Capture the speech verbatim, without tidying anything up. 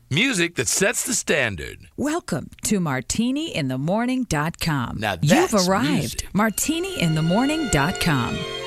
Music that sets the standard. Welcome to martini in the morning dot com. Now You've that's arrived. music. martini in the morning dot com.